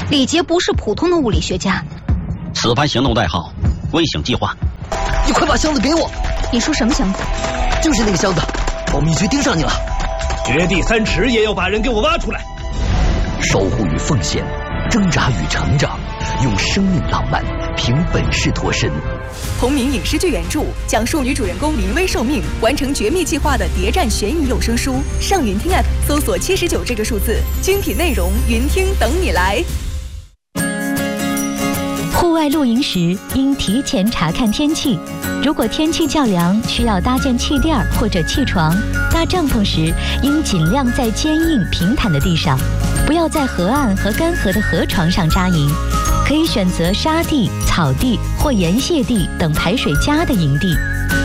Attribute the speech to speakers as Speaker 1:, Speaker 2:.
Speaker 1: 李杰不是普通的物理学家。
Speaker 2: 此番行动代号“危险计划”。
Speaker 3: 你快把箱子给我！
Speaker 1: 你说什么箱子？
Speaker 3: 就是那个箱子，保密局盯上你了。
Speaker 4: 掘地3尺也要把人给我挖出来。
Speaker 3: 守护与奉献，挣扎与成长，用生命浪漫，凭本事脱身。
Speaker 5: 同名影视剧原著讲述女主人公临危受命完成绝密计划的谍战悬疑有声书。上云听 App 搜索79这个数字，精品内容云听等你来。
Speaker 6: 户外露营时应提前查看天气，如果天气较凉，需要搭建气垫或者气床。搭帐篷时应尽量在坚硬平坦的地上，不要在河岸和干涸的河床上扎营。可以选择沙地、草地或盐泻地等排水佳的营地。